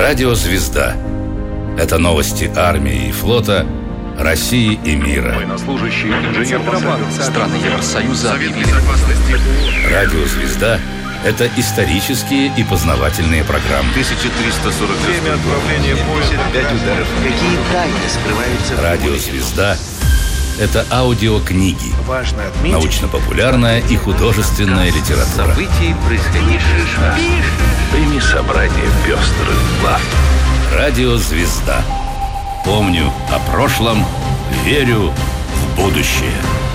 Радио «Звезда». Это новости армии и флота, России и мира. Военнослужащий, инженер страны Евросоюза объявили. Радио «Звезда» — это исторические и познавательные программы. 1340. Время отправления поезда. 5 ударов. Какие тайны скрываются в Радио «Звезда» — это аудиокниги, Важно отметить, научно-популярная и художественная литература. События, происходившие с нами. Прими собрание пестрых глав. Радио «Звезда». Помню о прошлом, верю в будущее.